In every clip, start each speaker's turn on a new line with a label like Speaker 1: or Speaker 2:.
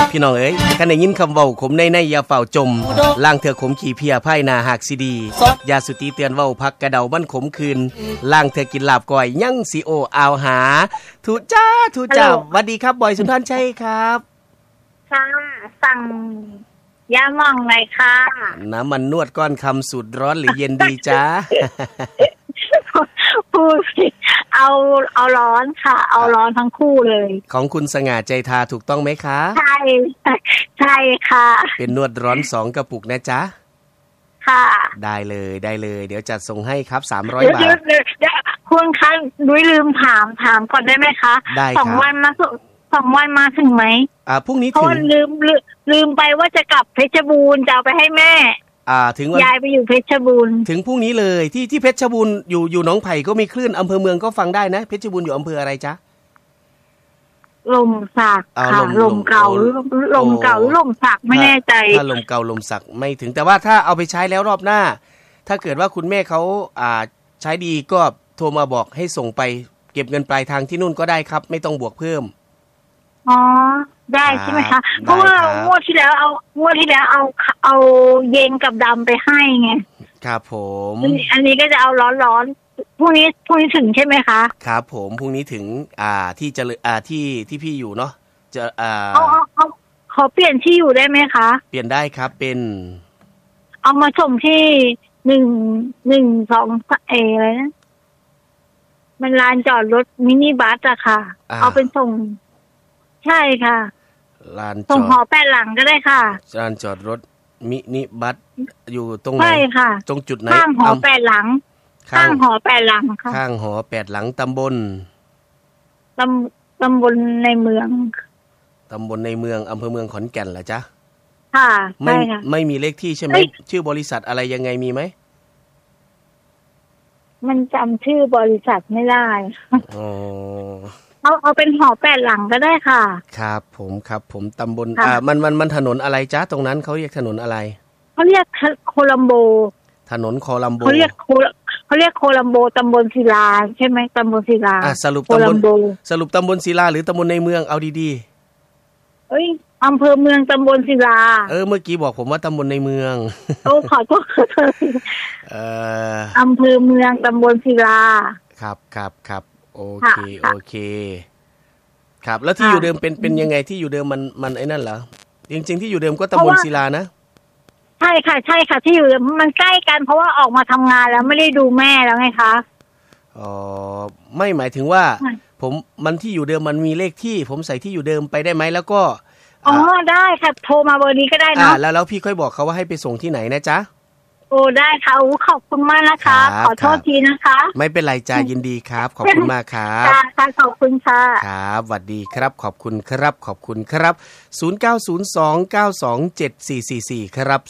Speaker 1: พี่น้องเอ้ยคันได้ยินคำเว้าขมในอย่าเฝ้าจมล่างเถื่อขมขี้เพียไพ่นาหากสิดียาสุติเตือนเว้าพักกระเดาบ้านขมคืนล่างเถื่อกินลาบก้อยยังสิโออาวหาทุจ้าสวัสดีครับบอยสุนทรชัยครับ
Speaker 2: ค่ะสั่งยาหม่องหน่อยค่ะ
Speaker 1: น้ำมันนวดก้อนคำสูตรร้อนหรือเย็นดีจ้า
Speaker 2: พูดเอาร้อนค่ะเอาร้อนทั้งคู่เลย
Speaker 1: ของคุณสง่าใจทาถูกต้องไหมคะ
Speaker 2: ใช่ค่ะ
Speaker 1: เป็นนวดร้อน2กระปุกนะจ๊ะ
Speaker 2: ค่ะ
Speaker 1: ได้เลยเดี๋ยวจัดส่งให้ครับ300 บาท
Speaker 2: คุณคะนุ้ยลืมถามก่อนได้ไหมคะ2 วันมาถึงไหม
Speaker 1: พรุ่งนี้ถึง
Speaker 2: เพราะลืมไปว่าจะกลับเพชรบูรณ์จะเอาไปให้แม่
Speaker 1: ถึงวัน
Speaker 2: ยายไปอยู่เพชรบูรณ์
Speaker 1: ถึงพรุ่งนี้เลยที่เพชรบูรณ์อยู่หนองไผ่ก็มีคลื่นอำเภอเมืองก็ฟังได้นะเพชรบูรณ์อยู่อำเภออะไรจ๊ะ
Speaker 2: ลมสักค่ะลมเก่าลมสักไม่แน่ใจ
Speaker 1: ถ้าลมเก่าลมสักไม่ถึงแต่ว่าถ้าเอาไปใช้แล้วรอบหน้าถ้าเกิดว่าคุณแม่เขาใช้ดีก็โทรมาบอกให้ส่งไปเก็บเงินปลายทางที่นู่นก็ได้ครับไม่ต้องบวกเพิ่ม
Speaker 2: ได้ใช่ไหมคะเพราะว่างวดที่แล้วเอาเย็นกับดำไปให้ไง
Speaker 1: ครับผม
Speaker 2: อันนี้ก็จะเอาร้อนพรุ่งนี้ถึงใช่ไหมคะ
Speaker 1: ครับผมพรุ่งนี้ถึงที่จะที่พี่อยู่เนาะจะ
Speaker 2: ขอเปลี่ยนที่อยู่ได้ไหมคะ
Speaker 1: เปลี่ยนได้ครับเป็น
Speaker 2: เอามาส่งที่112อะไรนะมันลานจอดรถมินิบัสอะค่ะเอาเป็นส่งใช่ค่ะ
Speaker 1: ลาน
Speaker 2: ส่งหอ8หลังก็ได้ค่ะ
Speaker 1: ลานจอดรถมินิบัสอยู่ตรงไหน
Speaker 2: ใช่ค่ะ
Speaker 1: ตรงจุดไหน
Speaker 2: ข้างหอ8หลังข้างหอ8หลังค่ะ
Speaker 1: ข้างหอ8หลังตำบล
Speaker 2: ในเมือง
Speaker 1: อำเภอเมืองขอนแก่นเหรอจ๊ะ
Speaker 2: ค่ะใช่ค่ะ
Speaker 1: ไม่มีเลขที่ใช่ไหมชื่อบริษัทอะไรยังไงมีไหม
Speaker 2: มันจำชื่อบริษัทไม่ได้เอาเป็นหอ8หลังก็ได้ค่ะ
Speaker 1: ครับผมตำบลมันถนนอะไรจ๊ะตรงนั้นเขาเรียกถนนอะไร
Speaker 2: เขาเรียกโคลัมโบ
Speaker 1: ถนนโคลัมโบ
Speaker 2: เขาเรียกโคลัมโบตำบลศิลาใช่ไหมตำบลศิลา
Speaker 1: สรุปตำบลศิลาหรือตำบลในเมืองเอาดี
Speaker 2: ๆอำเภอเมืองตำบลศิลา
Speaker 1: เมื่อกี้บอกผมว่าตำบลในเมือง
Speaker 2: ขอโทษอำเภอเมืองตำบลศิลา
Speaker 1: ครับโอเคครับแล้วที่อยู่เดิมเป็นยังไงที่อยู่เดิมมันไอ้นั่นเหรอจริงๆที่อยู่เดิมก็ตำบลศิลานะ
Speaker 2: ใช่ค่ะที่อยู่มันใกล้กันเพราะว่าออกมาทำงานแล้วไม่ได้ดูแม่แล้วไงคะ
Speaker 1: ไม่หมายถึงว่ามันที่อยู่เดิมมันมีเลขที่ผมใส่ที่อยู่เดิมไปได้ไหมแล้วก็
Speaker 2: ได้ค่ะโทรมาเบอร์นี้ก็ได้เนาะ
Speaker 1: แล้วพี่ค่อยบอกเขาว่าให้ไปส่งที่ไหนนะจ๊ะ
Speaker 2: ได้ค่ะขอบคุณมากนะคะขอโทษทีนะคะ
Speaker 1: ไม่เป็นไรจ้ายินดีครับขอบคุณมากครับ
Speaker 2: ค่ะขอบคุณค่ะ
Speaker 1: ครับสวัสดีครับขอบคุณครับ0902927444ครับ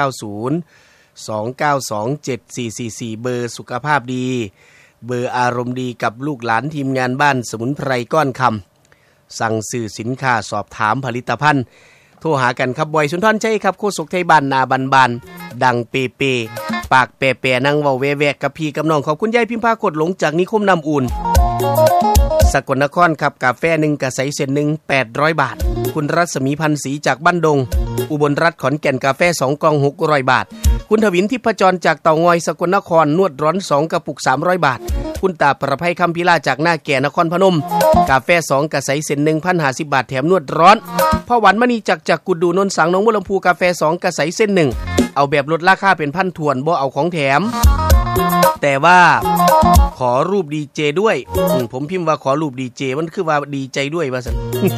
Speaker 1: 0902927444เบอร์สุขภาพดีเบอร์อารมณ์ดีกับลูกหลานทีมงานบ้านสมุนไพรก้อนคำสั่งซื้อสินค้าสอบถามผลิตภัณฑ์โทรหากันครับบอยสุนทรชัยครับโฆษกไทยบ้านนาบันดังเปปากแปนั่งเว้าแวะกับพี่กับน้องขอบคุณยายพิมพากดหลงจากนิคมน้ำอุ่นสกลนครครับกาแฟ1กระใสเส้น1 800 บาทคุณรัศมีพันธ์ศรีจากบ้านดงอุบลรัฐขอนแก่นกาแฟ2กล่อง600 บาทคุณทวินทิพจรจากเต่างอยสกลนครนวดร้อน2กระปุก300 บาทคุณตาประภัยคำพิลาจากหน้าแก่นครพนมกาแฟ2กระใสเส้น 1,050 บาทแถมนวดร้อนพ่อหวานมณีจากกุดดูนนสังหนองบัวลำพูกาแฟ2กระใสเส้น1เอาแบบลดราคาเป็นพันถ้วนบ่เอาของแถมแต่ว่าขอรูปดีเจด้วยผมพิมพ์ว่าขอรูปดีเจมันคือว่าดีใจด้วยว่าซั่น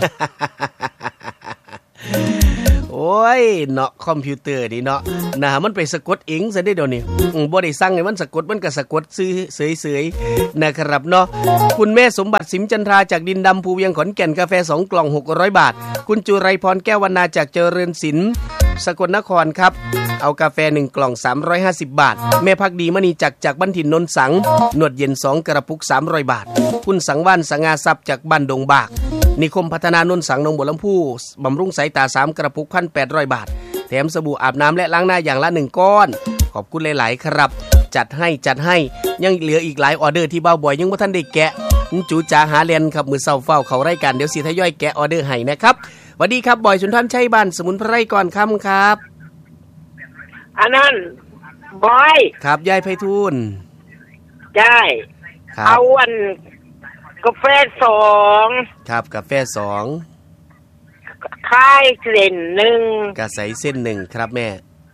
Speaker 1: โอ้ยเนาะคอมพิวเตอร์นี่เนาะมันไปสะกดเองซะได้เดี๋ยวนี้บ่ได้สั่งให้มันสะกดมันก็สะกดซื้อเสยๆนะครับเนาะคุณแม่สมบัติสิมจันทราจากดินดำภูเวียงขอนแก่นกาแฟ2กล่อง600 บาทคุณจุไรพรแก้ววรรณาจากเจริญศิลป์สกลนครครับเอากาแฟ1กล่อง350 บาทแม่พักดีมณีจากบ้านถิ่นนนสังนวดเย็น2กระปุก300 บาทคุณสังวานสง่าทรัพย์จากบ้านดงบากนิคมพัฒนานนสังหนองบัวลำพูบำรุงสายตา3กระปุก 1,800 บาทแถมสบู่อาบน้ำและล้างหน้าอย่างละ1ก้อนขอบคุณหลายๆครับจัดให้ยังเหลืออีกหลายออเดอร์ที่เบ้าบอยยังบ่ทันได้แกะจูจ๋าหาเรียนครับมือเช้าเฝ้าเขารายการเดี๋ยวสิทยอยแกะออเดอร์ให้นะครับสวัสดีครับบอยสุนทรชัยบ้านสมุนไพรก่อนค่ำครับ
Speaker 3: อันนั้นบอย
Speaker 1: ครับยายไพฑูรย์
Speaker 3: ได้เอาอันกาแฟ2
Speaker 1: ครับกาแฟ
Speaker 3: 2ค่ายเส้น1
Speaker 1: กระใสเส้น1ครับแม่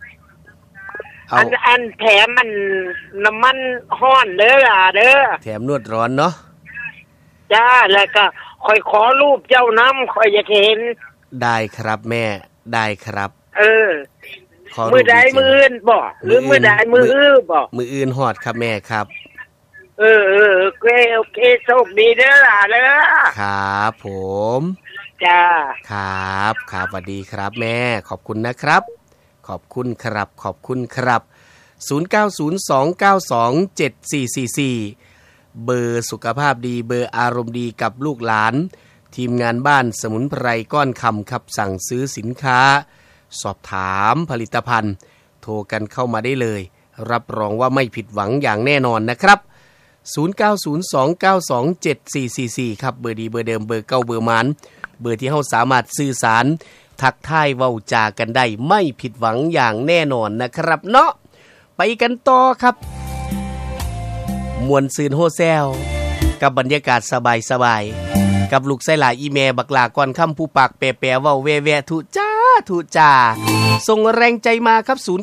Speaker 3: อันแถมมันน้ำมันร้อนเด้อล่ะเด้อ
Speaker 1: แถมนวดร้อนเนาะ
Speaker 3: จ้าแล้วก็ค่อยขอรูปเจ้าน้ำค่อยอยากเห็น
Speaker 1: ได้ครับแม่ได้ครับ
Speaker 3: มือใดมืออื่นบ่หรือมือใดมืออื้อบ่
Speaker 1: มืออื่นฮอดครับแม่ครับ
Speaker 3: โอเคโชคดีเด้อล่ะเด้อ
Speaker 1: ครับผม
Speaker 3: จ้า
Speaker 1: ครับสวัสดีครับแม่ขอบคุณนะครับขอบคุณครับ0902927444เบอร์สุขภาพดีเบอร์อารมณ์ดีกับลูกหลานทีมงานบ้านสมุนไพรก้อนคำครับสั่งซื้อสินค้าสอบถามผลิตภัณฑ์โทรกันเข้ามาได้เลยรับรองว่าไม่ผิดหวังอย่างแน่นอนนะครับ0902927444ครับเบอร์ดีเบอร์เดิมเบอร์เก่าเบอร์มันเบอร์ที่เฮาสามารถสื่อสารทักทายเว้าจากันได้ไม่ผิดหวังอย่างแน่นอนนะครับเนาะไปกันต่อครับมวนซืนโฮแซลกับบรรยากาศสบายๆกับลูกไส้หลาอีแม่บักหลาก่อนค่ำผู้ปากแปะๆเว้าแว่ๆทุจ้าส่งแรงใจมาครับ090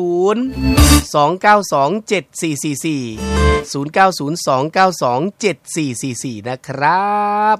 Speaker 1: 292 7444 090 292 7444นะครับ